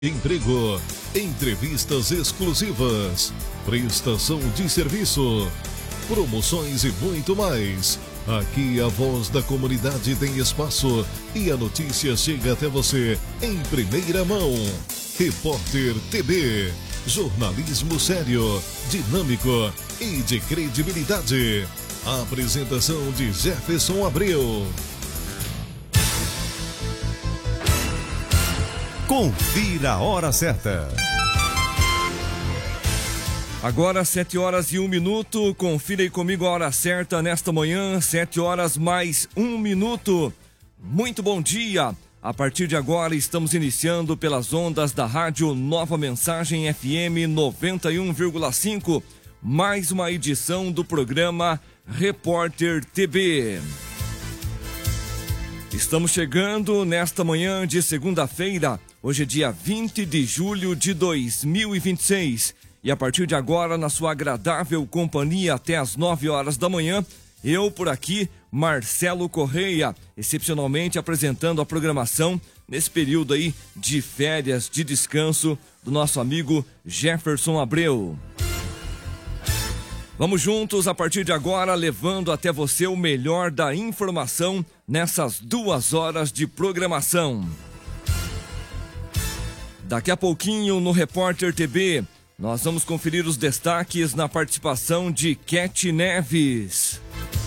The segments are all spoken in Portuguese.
Emprego, entrevistas exclusivas, prestação de serviço, promoções e muito mais. Aqui a voz da comunidade tem espaço e a notícia chega até você em primeira mão. Repórter TB, jornalismo sério, dinâmico e de credibilidade. A apresentação de Jefferson Abreu. Confira a hora certa. Agora 7h01, confira aí comigo a hora certa nesta manhã, 7h mais 1 minuto. Muito bom dia, a partir de agora estamos iniciando pelas ondas da rádio Nova Mensagem FM 91,5, mais uma edição do programa Repórter TB. Estamos chegando nesta manhã de segunda-feira, hoje é dia 20 de julho de 2026 e a partir de agora, na sua agradável companhia até as 9 horas da manhã, eu por aqui, Marcelo Correia, excepcionalmente apresentando a programação nesse período aí de férias, de descanso do nosso amigo Jefferson Abreu. Vamos juntos a partir de agora, levando até você o melhor da informação nessas 2 horas de programação. Daqui a pouquinho no Repórter TB, nós vamos conferir os destaques na participação de Cat Neves.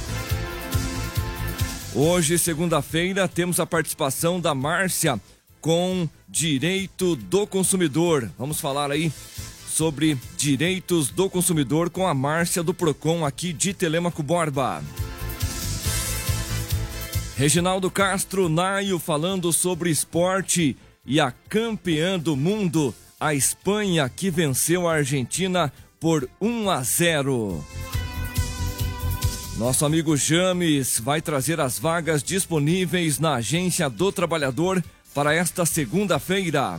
Hoje, segunda-feira, temos a participação da Márcia com Direito do Consumidor. Vamos falar aí sobre direitos do consumidor com a Márcia do Procon aqui de Telêmaco Borba. Reginaldo Castro Naio falando sobre esporte e a campeã do mundo, a Espanha, que venceu a Argentina por 1-0. Nosso amigo James vai trazer as vagas disponíveis na Agência do Trabalhador para esta segunda-feira.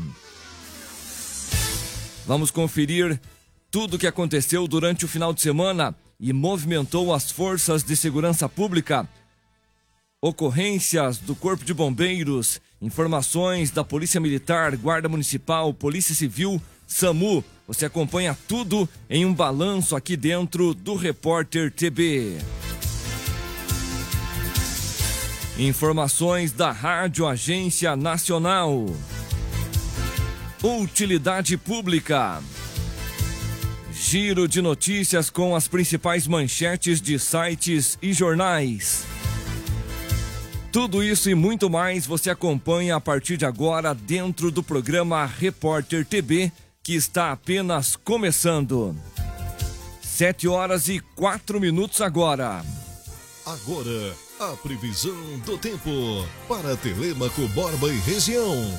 Vamos conferir tudo o que aconteceu durante o final de semana e movimentou as forças de segurança pública. Ocorrências do Corpo de Bombeiros, informações da Polícia Militar, Guarda Municipal, Polícia Civil, SAMU. Você acompanha tudo em um balanço aqui dentro do Repórter TB. Informações da Rádio Agência Nacional. Utilidade Pública. Giro de notícias com as principais manchetes de sites e jornais. Tudo isso e muito mais você acompanha a partir de agora dentro do programa Repórter TB, que está apenas começando. 7h04 agora. Agora, a previsão do tempo para Telêmaco Borba e região.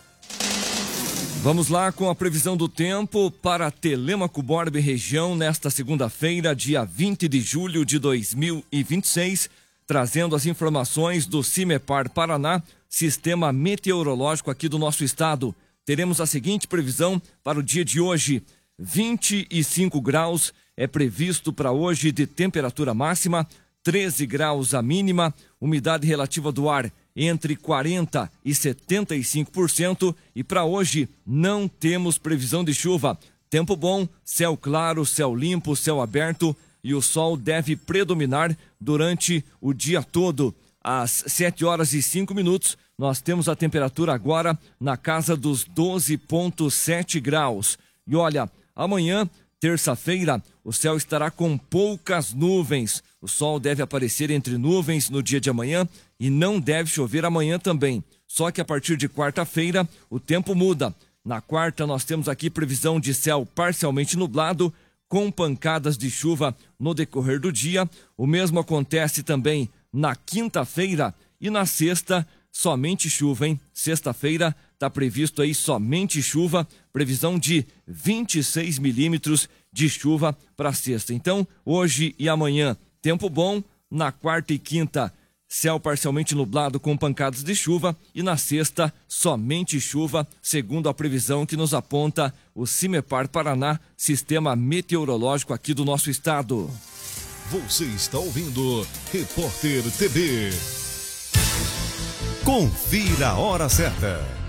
Vamos lá com a previsão do tempo para Telêmaco Borba e região nesta segunda-feira, dia 20 de julho de 2026, trazendo as informações do CIMEPAR Paraná, Sistema Meteorológico aqui do nosso estado. Teremos a seguinte previsão para o dia de hoje: 25 graus é previsto para hoje de temperatura máxima, 13 graus a mínima, umidade relativa do ar entre 40% e 75%, e para hoje não temos previsão de chuva. Tempo bom, céu claro, céu limpo, céu aberto, e o sol deve predominar durante o dia todo. Às 7h05, nós temos a temperatura agora na casa dos 12,7 graus. E olha, amanhã, terça-feira, o céu estará com poucas nuvens. O sol deve aparecer entre nuvens no dia de amanhã e não deve chover amanhã também. Só que a partir de quarta-feira, o tempo muda. Na quarta, nós temos aqui previsão de céu parcialmente nublado, com pancadas de chuva no decorrer do dia. O mesmo acontece também na quinta-feira e na sexta, somente chuva, hein? Sexta-feira está previsto aí somente chuva, previsão de 26 milímetros de chuva para sexta. Então, hoje e amanhã, tempo bom. Na quarta e quinta, céu parcialmente nublado com pancadas de chuva, e na sexta, somente chuva, segundo a previsão que nos aponta o CIMEPAR Paraná, Sistema Meteorológico aqui do nosso estado. Você está ouvindo Repórter TB. Confira a hora certa.